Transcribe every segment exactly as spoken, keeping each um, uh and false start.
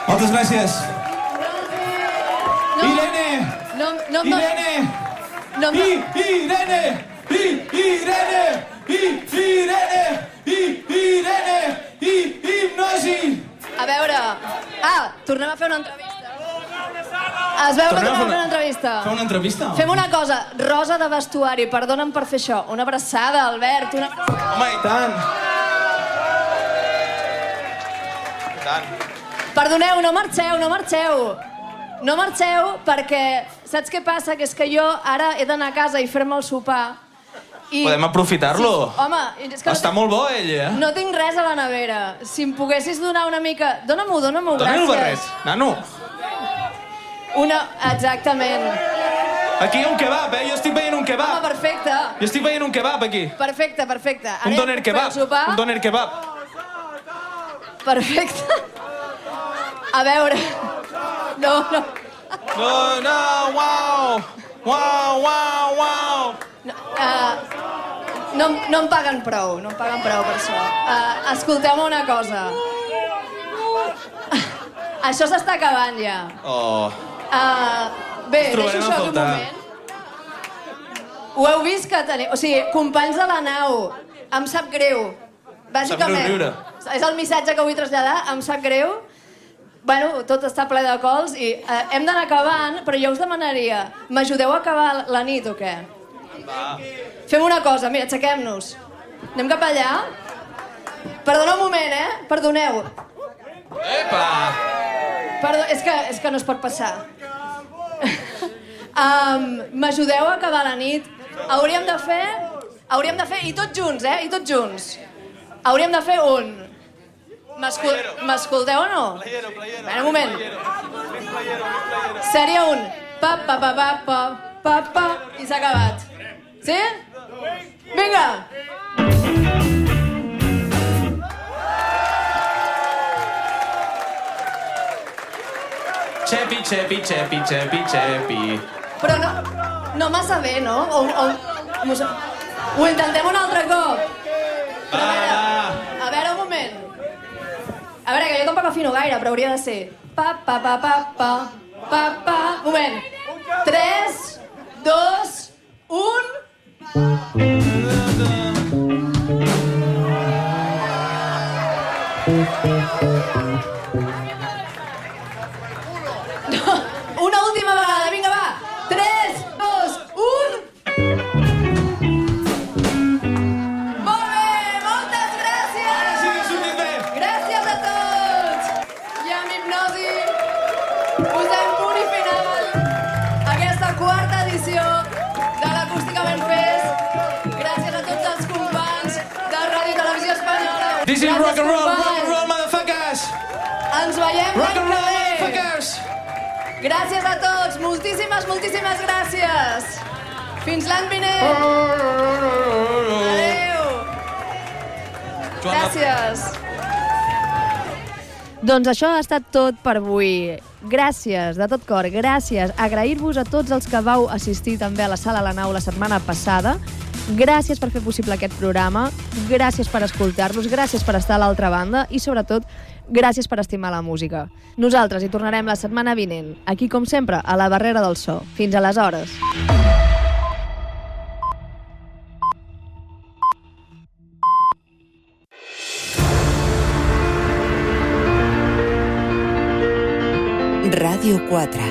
Moltes gràcies. No. Irene! No, no, no. Irene! No, no. I, Irene! I, Irene! I, Irene! I, Irene! I, hipnosi! A veure... Ah, tornem a fer una entrevista. Es veu que tornem a fer una entrevista. Fer una entrevista? Fem una cosa, Rosa de vestuari, perdona'm per fer això. Una abraçada, Albert. Una... Home, i tant. I tant. Perdoneu, no marxeu, no marxeu. No marxeu perquè saps què passa? Que és que jo ara he d'anar a casa i fer-me el sopar. I... Podem aprofitar-lo. Sí, home, és que està no molt bo, ell, eh? No tinc res a la nevera. Si em poguessis donar una mica... Dóna-m'ho, dóna-m'ho, gràcies. Dóna-li el barret, nano. Una... Exactament. Aquí hi ha un kebab, eh? Jo estic veient un kebab. Home, perfecte. Jo estic veient un kebab, aquí. Perfecte, perfecte. Ara Un ja doner puc fer el kebab. sopar. Un doner kebab. Perfecte. A veure... No, no. No, no, uau! Uau, uau, uau! No, uh, no, no em paguen prou, no em paguen prou per això. Uh, Escolteu-me una cosa. Això s'està acabant ja. Oh. Uh, bé, Ens trobarem deixo a això aquí un faltar. moment. Ho heu vist que teniu... O sigui, companys de la nau, em sap greu. Bàsicament. Sap greu riure. És el missatge que vull traslladar, em sap greu. Bueno, tot està ple de cols i eh, hem d'anar acabant, però jo us demanaria, m'ajudeu a acabar la nit o què? Va. Fem una cosa, mira, aixequem-nos. Anem cap allà. Perdona un moment, eh? Perdoneu. Epa! Perdó, és que, és que no es pot passar. um, m'ajudeu a acabar la nit. Hauríem de fer... Hauríem de fer... I tots junts, eh? I tots junts. Hauríem de fer un... M'escolteu o no? Playero, playero. Espera un moment. Seria un... Pa, pa, pa, pa, pa, pa, pa, i s'ha acabat. Sí? Vinga! Xepi, xepi, xepi, xepi, xepi. Però no, no massa bé, no? O, o, ho intentem un altre cop. Però a veure, a veure un moment. A veure, que jo tampoc afino gaire, però hauria de ser... Pa, pa, pa, pa, pa, pa, pa... Moment. Tres, dos, un... No, una última vegada, vinga, va. Tres, dos, un... Molt bé, moltes gràcies! Ara sí que ha sortit bé! Gràcies a tots! I amb hipnosi posem punt i final a aquesta quarta edició de l'Acústicament Fest. Gràcies a tots els companys de Ràdio i Televisió Espanyola. This is Gràcies, rock and roll, rock companys. and roll, motherfuckers! Ens veiem Rock l'any and que roll, ve. motherfuckers! Gràcies a tots, moltíssimes, moltíssimes gràcies. Fins l'any vinent. Adéu. Gràcies. Doncs això ha estat tot per avui. Gràcies, de tot cor, gràcies. Agrair-vos a tots els que vau assistir també a la Sala La Nau la setmana passada. Gràcies per fer possible aquest programa, gràcies per escoltar-nos, gràcies per estar a l'altra banda i, sobretot, gràcies per estimar la música. Nosaltres hi tornarem la setmana vinent, aquí, com sempre, a la barrera del so. Fins aleshores. Ràdio quatre.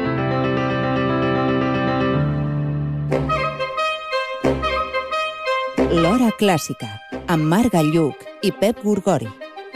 L'Hora Clàssica, amb Marc Galluc i Pep Gorgori.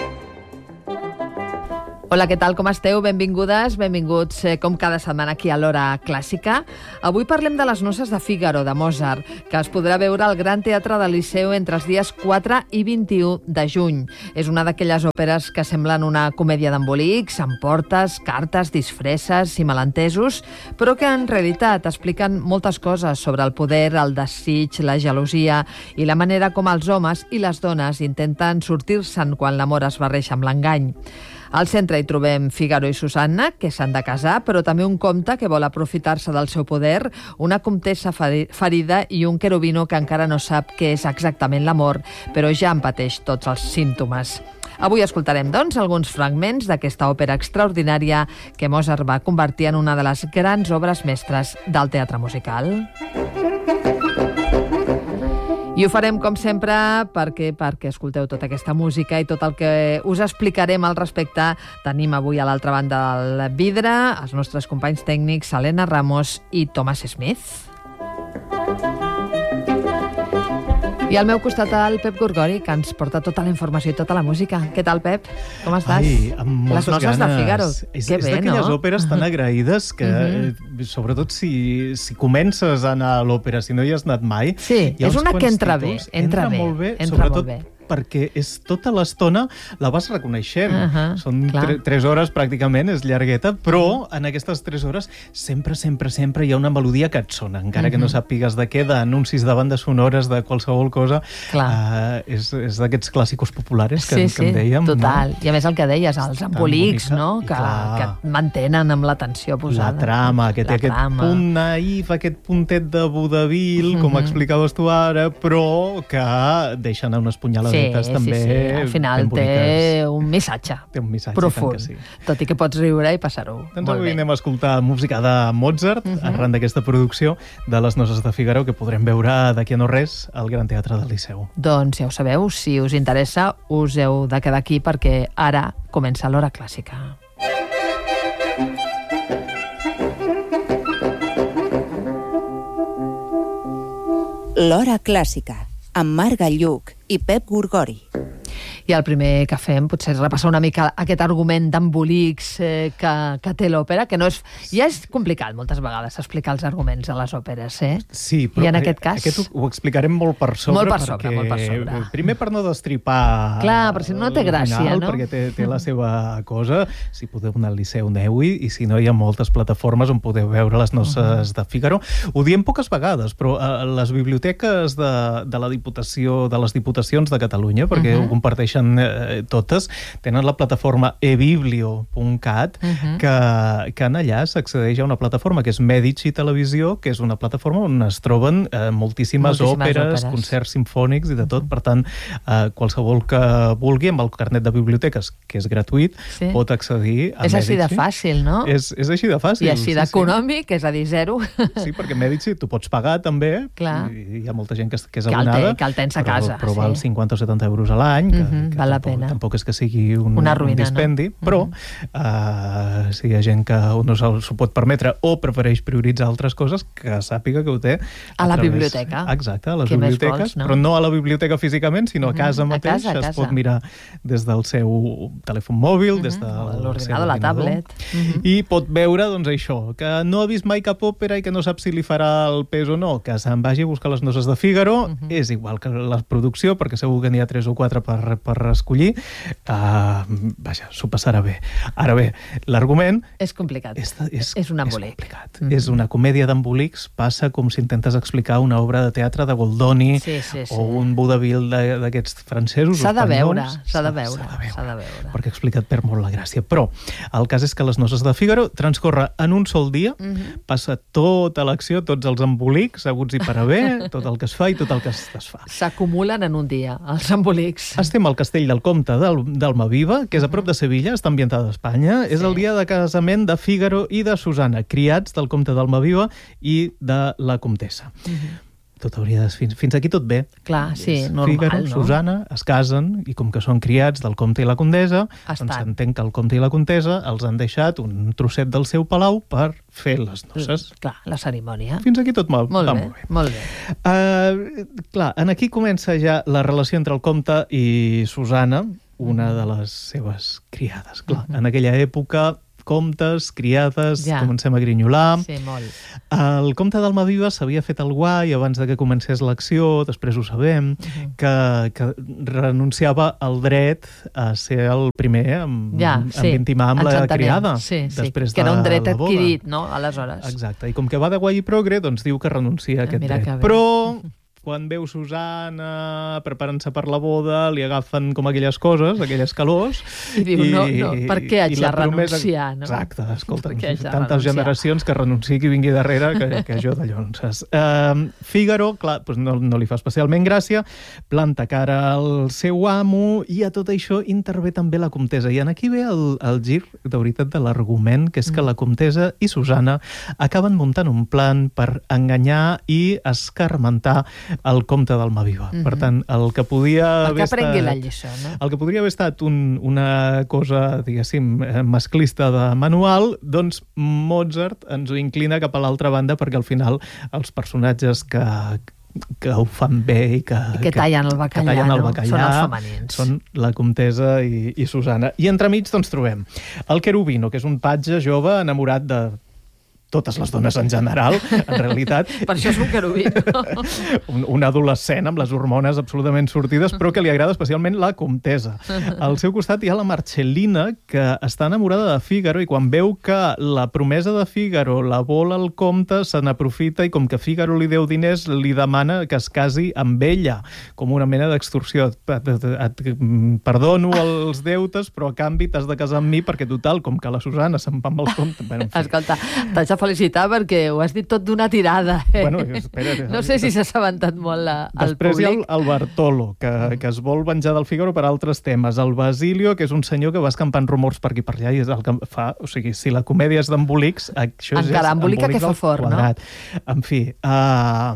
Hola, què tal? Com esteu? Benvingudes, benvinguts eh, com cada setmana aquí a l'Hora Clàssica. Avui parlem de les noces de Fígaro, de Mozart, que es podrà veure al Gran Teatre del Liceu entre els dies quatre i vint-i-u de juny. És una d'aquelles òperes que semblen una comèdia d'embolics, amb portes, cartes, disfresses i malentesos, però que en realitat expliquen moltes coses sobre el poder, el desig, la gelosia i la manera com els homes i les dones intenten sortir-se'n quan l'amor es barreja amb l'engany. Al centre hi trobem Fígaro i Susanna, que s'han de casar, però també un comte que vol aprofitar-se del seu poder, una comtessa ferida i un querubino que encara no sap què és exactament l'amor, però ja en pateix tots els símptomes. Avui escoltarem, doncs, alguns fragments d'aquesta òpera extraordinària que Mozart va convertir en una de les grans obres mestres del teatre musical. I ho farem, com sempre, perquè, perquè escolteu tota aquesta música i tot el que us explicarem al respecte. Tenim avui a l'altra banda del vidre els nostres companys tècnics Helena Ramos i Thomas Smith. I al meu costat el Pep Gorgori, que ens porta tota la informació i tota la música. Què tal, Pep? Com estàs? Ai, amb moltes Les noces ganes. de Fígaro. És, Que és bé, d'aquelles no? òperes tan agraïdes que, uh-huh. sobretot si, si comences a anar a l'òpera, si no hi has anat mai... Sí, hi ha és uns una que quants entra bé, títols, entra bé, molt bé, entra sobretot molt bé. perquè és tota l'estona la vas reconeixent. Uh-huh, Són clar. tre tres hores pràcticament, és llargueta, però en aquestes tres hores sempre, sempre, sempre hi ha una melodia que et sona, encara uh-huh. que no sàpigues de què, d'anuncis de bandes sonores, de qualsevol cosa. Uh, és és d'aquests clàssicos populares que, sí, que sí, en dèiem. total. No? I a més el que deies, els Tan embolics, bonica, no? i Que, clar. que et mantenen amb l'atenció posada. La trama, que té La aquest trama. punt naïf, aquest puntet de vodevil, com Mhm. explicaves tu ara, però que deixa anar unes punyaladetes Sí, també sí, sí. Al final ben té boniques. un missatge Té un missatge, profund, tant que sí. tot i que pots riure i passar-ho Doncs molt avui bé. anem a escoltar música de Mozart, Mhm. arran d'aquesta producció de Les noces de Fígaro, que podrem veure d'aquí a no res al Gran Teatre del Liceu. Doncs ja ho sabeu, si us interessa, us heu de quedar aquí perquè ara comença l'hora clàssica. L'Hora Clàssica, amb Marc Galluc i Pep Gorgori. I el primer que fem potser és repassar una mica aquest argument d'embolics eh, que, que té l'òpera, que no és... Ja és complicat moltes vegades explicar els arguments a les òperes, eh? Sí, però I en aquest cas... aquest ho, ho explicarem molt per sobre. Molt per sobre, perquè, molt per sobre. Primer per no destripar... Clar, però si no té gràcia, final, no? Perquè té, té la seva cosa. Si podeu anar al Liceu, aneu-hi, i si no, hi ha moltes plataformes on podeu veure les noces uh-huh. de Fígaro. Ho diem poques vegades, però a les biblioteques de, de la Diputació, de les Diputacions de Catalunya, perquè uh-huh. ho comparteixen eh, totes, tenen la plataforma e biblio punt cat, uh-huh. que, que en allà s'accedeix a una plataforma que és Medici Televisió, que és una plataforma on es troben eh, moltíssimes, moltíssimes òperes, òperes, concerts simfònics i de tot. Uh-huh. Per tant, eh, qualsevol que vulgui, amb el carnet de biblioteques, que és gratuït, sí. pot accedir a és Medici. És així de fàcil, no? És, és així de fàcil. I així d'econòmic, sí, sí. és a dir, zero. Sí, perquè Medici tu pots pagar també. Clar. I hi ha molta gent que, que és que abonada. El té, que el tens a casa. Però, però val sí. cinquanta o setanta euros a l'any, que, uh-huh, que val la tampoc, pena. tampoc és que sigui un, Una ruïna, un dispendi, no? però uh-huh. uh, si hi ha gent que no s'ho pot permetre o prefereix prioritzar altres coses, que sàpiga que ho té a, a la través... biblioteca. Exacte, a les Què biblioteques, vols, no? però no a la biblioteca físicament, sinó a casa uh-huh. mateix. A casa, a casa. Es pot mirar des del seu telèfon mòbil, uh-huh. des de l'ordinador, la tablet. Uh-huh. I pot veure, doncs, això, que no ha vist mai cap òpera i que no sap si li farà el pes o no, que se'n vagi a buscar les noces de Fígaro. Uh-huh. És igual que la producció, perquè segur que n'hi ha tres o quatre per, per escollir. Uh, vaja, s'ho passarà bé. Ara bé, l'argument... És complicat. És, és, és un embolic. És complicat. Mm-hmm. És una comèdia d'embolics, passa com si intentes explicar una obra de teatre de Goldoni sí, sí, sí. o un vodevil d'aquests francesos. S'ha de veure, espanyols. s'ha de veure. S'ha de veure, de veure. perquè explica, et perd molt la gràcia. Però el cas és que Les noces de Fígaro transcorre en un sol dia, mm-hmm. passa tota l'acció, tots els embolics, haguts i per haver, tot el que es fa i tot el que es desfà. S'acumulen en un dia, els embolics. Estem al castell del comte d'Almaviva, que és a prop de Sevilla, està ambientada a Espanya. Sí. És el dia de casament de Fígaro i de Susana, criats del comte d'Almaviva i de la comtessa. Mm-hmm. Tot hauria de... Fins, fins aquí tot bé. Clar, sí, normal, Fígaro, no? Susana es casen i com que són criats del comte i la condessa, Estan. doncs s'entén que el comte i la comtessa els han deixat un trosset del seu palau per fer les noces. Clar, la cerimònia. Fins aquí tot mal, molt va bé, molt bé. Molt bé. Uh, clar, en aquí comença ja la relació entre el comte i Susana, una de les seves criades. Clar, uh-huh. en aquella època... comtes, criades, ja. comencem a grinyolar. Sí, molt. El comte d'Almaviva s'havia fet el guai abans de que comencés l'acció, després ho sabem, uh-huh. que, que renunciava al dret a ser el primer amb, ja, sí. amb intimar amb Ens la entenem. criada. Sí, sí. Després que era un dret de la boda. adquirit, no?, aleshores. Exacte, i com que va de guai i progre, doncs diu que renuncia a aquest Mira dret. que Però quan veu Susana preparant-se per la boda, li agafen com aquelles coses, aquelles calors... I diu, no, no, per què haig de promesa... renunciar, no? Exacte, escolta, tantes renunciar? generacions que renunciï qui vingui darrere que, que jo de llonses. Uh, Fígaro, clar, doncs no, no li fa especialment gràcia, planta cara al seu amo i a tot això intervé també la comtessa. I en aquí ve el, el gir, de veritat, de l'argument, que és que la comtessa i Susana acaben muntant un plan per enganyar i escarmentar el comte d'Almaviva. Mm -hmm. Per tant, el que podia el que haver aprengui estat... la lliçó, no? El que podria haver estat un, una cosa, diguéssim, masclista de manual, doncs Mozart ens ho inclina cap a l'altra banda perquè al final els personatges que que ho fan bé i que, I que tallen el bacallà, tallen el no? bacallà, Són els femenins. Són la comtessa i, i Susana. I entremig doncs trobem el Cherubino, que és un patge jove enamorat de totes les dones en general, en realitat. Per això és un querubí. un, un adolescent amb les hormones absolutament sortides, però que li agrada especialment la comtessa. Al seu costat hi ha la Marcellina, que està enamorada de Fígaro, i quan veu que la promesa de Fígaro la vol el comte, se n'aprofita i com que Fígaro li deu diners, li demana que es casi amb ella, com una mena d'extorsió. Et, et, et perdono els deutes, però a canvi t'has de casar amb mi, perquè total, com que la Susana se'n va amb el comte... Bueno, en fi. Escolta, t'haig de felicitar perquè ho has dit tot d'una tirada. Eh? Bueno, espera, no sé si s'ha assabentat molt la, el Després públic. hi ha el, el Bartolo, que, que es vol venjar del Fígaro per altres temes. El Basilio, que és un senyor que va escampant rumors per aquí per allà i és el que fa... O sigui, si la comèdia és d'embolics, això és encara embolica que fa al fort, quadrat. No? En fi... Uh...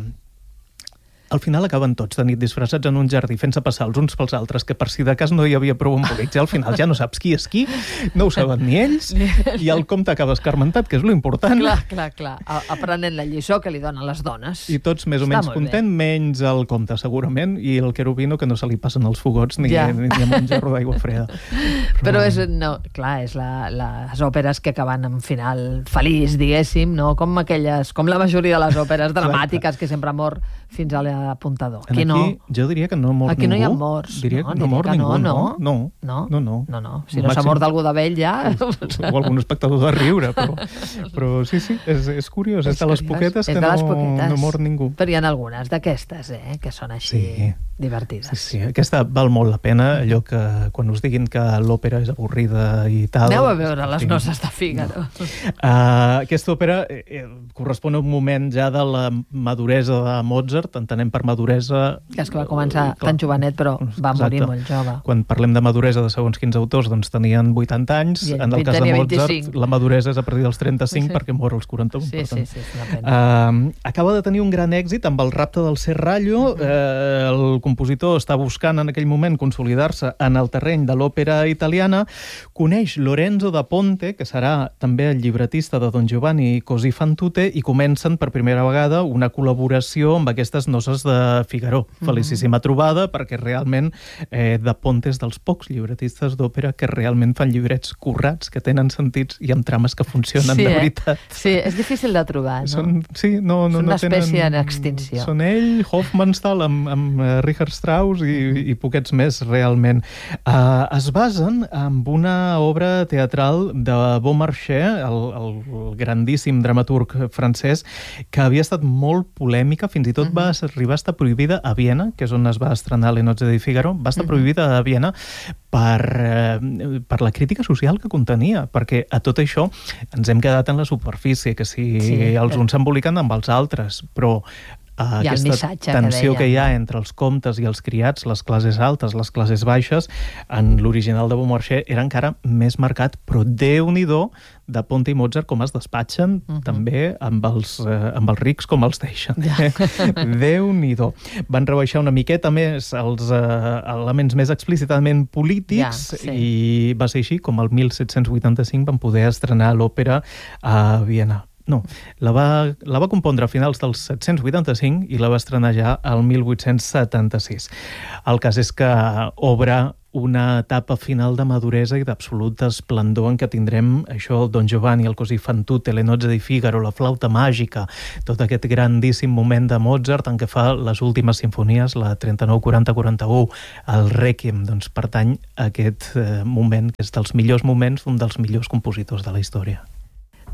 Al final acaben tots de nit disfressats en un jardí fent-se passar els uns pels altres, que per si de cas no hi havia prou embolics. I al final ja no saps qui és qui, no ho saben ni ells, i el comte acaba escarmentat, que és lo important. Clar, clar, clar. Aprenent la lliçó que li donen les dones. I tots més o menys content, menys el comte, segurament, i el Cherubino, que no se li passen els fogots ni, ja. ni, ni amb un gerro d'aigua freda. Però, Però és, no, clar, és la, les òperes que acaben amb final feliç, diguéssim, no? Com aquelles, com la majoria de les òperes dramàtiques que sempre mor fins a l'apuntador. Aquí, aquí no. Jo diria que no mor aquí ningú. Aquí no hi ha morts. Diria no, que no mor ningú, no? No, no. no. no, no, no. Si no s'ha mort algú de vell ja... O algun espectador de riure, però, però sí, sí, és, és curiós. És, és de les poquetes que no, poquetes. no mor ningú. Però hi ha algunes d'aquestes, eh, que són així sí. divertides. Sí, sí, aquesta val molt la pena, allò que quan us diguin que l'òpera és avorrida i tal... Aneu a veure les noces de Fígaro. No. Uh, aquesta òpera eh, correspon a un moment ja de la maduresa de Mozart, entenem per maduresa... Que és que va començar uh, tan jovenet, però va exacte. morir molt jove. Quan parlem de maduresa de segons quins autors, doncs tenien vuitanta anys. I en el cas de Mozart, vint-i-cinc. La maduresa és a partir dels trenta-cinc, sí. perquè mor als quaranta-un. Sí, per tant. sí, sí, és una pena. Uh, acaba de tenir un gran èxit amb el rapte del Serrallo. Uh -huh. uh, el compositor està buscant en aquell moment consolidar-se en el terreny de l'òpera italiana. Coneix Lorenzo da Ponte, que serà també el llibretista de Don Giovanni Così fan tutte, i comencen per primera vegada una col·laboració amb aquestes noces de Fígaro. Felicíssima trobada, perquè realment eh, Da Ponte és dels pocs llibretistes d'òpera que realment fan llibrets currats, que tenen sentits i amb trames que funcionen sí, de eh? veritat. Sí, és difícil de trobar, no? Són, sí, no, no, Són una no tenen... espècie en extinció. Són ell, Hofmannsthal, amb, amb Richard Strauss i, i poquets més, realment. Uh, es basen en una obra teatral de Beaumarchais, el, el grandíssim dramaturg francès, que havia estat molt polèmica, fins i tot uh -huh. va arribar a estar prohibida a Viena, que és on es va estrenar Le Nozze di Figaro, va estar uh -huh. prohibida a Viena per, eh, per la crítica social que contenia, perquè a tot això ens hem quedat en la superfície, que si sí, els uns s'emboliquen amb els altres, però Uh, aquesta tensió que, que hi ha entre els comtes i els criats, les classes altes, les classes baixes, en l'original de Beaumarchais era encara més marcat, però Déu-n'hi-do de Ponte i Mozart com es despatxen uh -huh. també amb els, eh, amb els rics com els deixen. Ja. Déu-n'hi-do. Van rebaixar una miqueta més els eh, elements més explícitament polítics ja, sí. i va ser així com el disset vuitanta-cinc van poder estrenar l'òpera a Viena. No, la va, la va compondre a finals del set-cents vuitanta-cinc i la va estrenar ja al mil vuit-cents setanta-sis. El cas és que obre una etapa final de maduresa i d'absolut esplendor en què tindrem això, el Don Giovanni, el Così fan tutte, Le Nozze di Figaro, la flauta màgica, tot aquest grandíssim moment de Mozart en què fa les últimes simfonies, la trenta-nou, quaranta, quaranta-u, el Requiem, doncs pertany a aquest eh, moment, que és dels millors moments, un dels millors compositors de la història.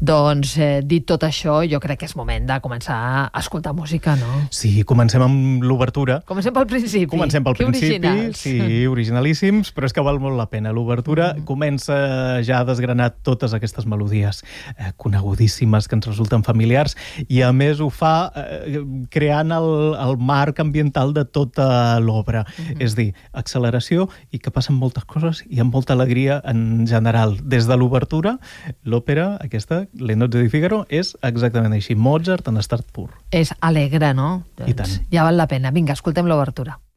Doncs, eh, dit tot això, jo crec que és moment de començar a escoltar música, no? Sí, comencem amb l'obertura. Comencem pel principi. Comencem pel que principi, originals. sí, originalíssims, però és que val molt la pena. L'obertura mm. comença ja a desgranar totes aquestes melodies eh, conegudíssimes, que ens resulten familiars, i a més ho fa eh, creant el, el marc ambiental de tota l'obra. Mm-hmm. És dir, acceleració i que passen moltes coses i amb molta alegria en general. Des de l'obertura, l'òpera, aquesta, Le Nozze di Figaro, és exactament així. Mozart en estat pur. És alegre, no? I tant. Ja val la pena. Vinga, escoltem l'obertura.